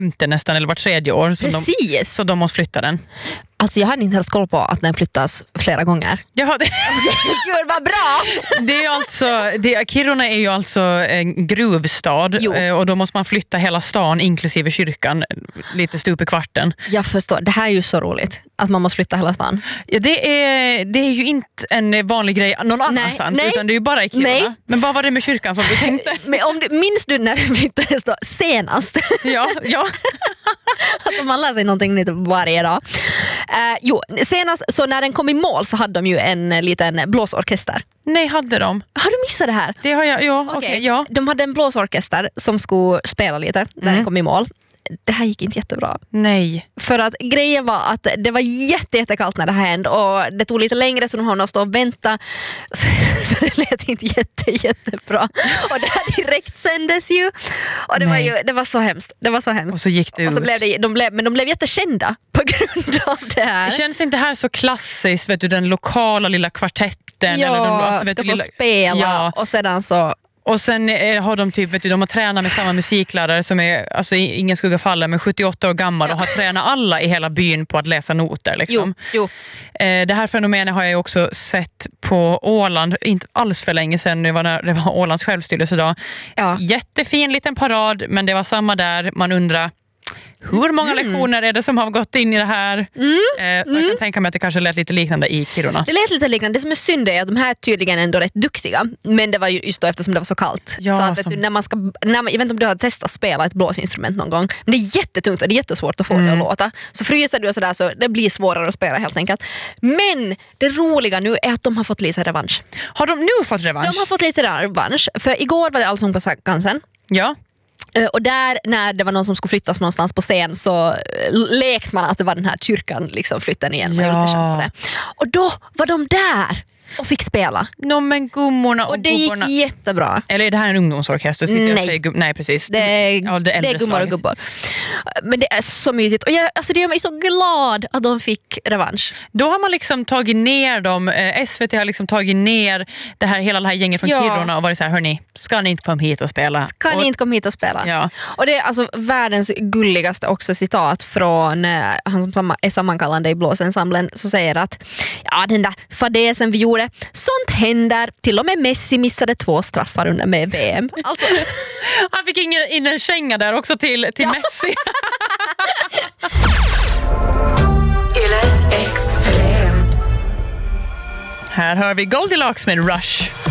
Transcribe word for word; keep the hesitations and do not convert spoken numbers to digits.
femte nästan, eller var tredje år. Så Precis. De, så de måste flytta den. Alltså jag hade inte ens koll på att den flyttas flera gånger. Ja, det, Gud vad bra! det är alltså, det, Kiruna är ju alltså en gruvstad eh, och då måste man flytta hela stan inklusive kyrkan lite stup i kvarten. Jag förstår, det här är ju så roligt att man måste flytta hela stan. Ja, det, är, det är ju inte en vanlig grej någon annanstans, nej, utan det är ju bara i Kiruna. Nej. Men vad var det med kyrkan som du tänkte? Men om du, minns du när det flyttades då senast? Ja, ja. Att man lär sig någonting nytt varje dag. Uh, jo, senast, så när den kom i mål så hade de ju en liten blåsorkester. Nej, hade de? Har du missat det här? Det har jag, ja. Okej, okay, ja. De hade en blåsorkester som skulle spela lite när mm. den kom i mål. Det här gick inte jättebra. Nej. För att grejen var att det var jätte, jättekallt när det här hände och det tog lite längre så de har stå och vänta. Så, så det lät inte jätte, jättebra. Och det här direkt sändes ju. Och det var ju det var så hemskt. Det var så hemskt. Och så gick det och så ut. Blev det, de blev, men de blev jättekända på grund av det här. Det känns inte här så klassiskt, vet du, den lokala lilla kvartetten. Ja, eller de, alltså, vet ska du, få lilla, spela ja. Och sedan så... Och sen har de typ, vet du, de har tränat med samma musiklärare som är, alltså ingen skugga faller, men sjuttioåtta år gammal ja. Och har tränat alla i hela byn på att läsa noter. Liksom. Jo, jo. Eh, det här fenomenet har jag också sett på Åland, inte alls för länge sedan, det var, när, det var Ålands självstyrelsedag. Ja. Jättefin liten parad, men det var samma där, man undrar hur många mm. lektioner är det som har gått in i det här? Mm. Eh, jag kan mm. tänka mig att det kanske lät lite liknande i Kiruna. Det lät lite liknande. Det som är synd är att de här är tydligen ändå rätt duktiga. Men det var ju just då eftersom det var så kallt. Ja, så att som... du, när man ska, när man, jag vet inte om du har testat att spela ett blåsinstrument någon gång. Men det är jättetungt och det är jättesvårt att få mm. det att låta. Så fryser du och sådär så det blir svårare att spela helt enkelt. Men det roliga nu är att de har fått lite revansch. Har de nu fått revansch? De har fått lite revansch. För igår var det Allsång på Skansen. Ja. Och där när det var någon som skulle flyttas någonstans på scen så lekte man att det var den här kyrkan liksom flytten igen. Man ja. det. Och då var de där och fick spela. No, men gummorna och, och det gubborna. gick jättebra. Eller är det här en ungdomsorkester? Nej. Säger gub- Nej, precis. Det är, ja, det det är gummor och gubbor. Men det är så mysigt. Och jag, alltså det gör mig så glad att de fick revansch. Då har man liksom tagit ner dem. Eh, S V T har liksom tagit ner det här, hela det här gänget från ja. Kiruna och varit så här, hörni, ska ni inte komma hit och spela? Ska och, ni inte komma hit och spela? Ja. Och det är alltså världens gulligaste också citat från eh, han som är sammankallande i blåsensemblen så säger att ja, den där fadesen vi gjorde, sånt händer. Till och med Messi missade två straffar under med V M. Alltså. Han fick ingen, in en känga där också till, till ja. Messi. Här hör vi Goldilocks med Rush.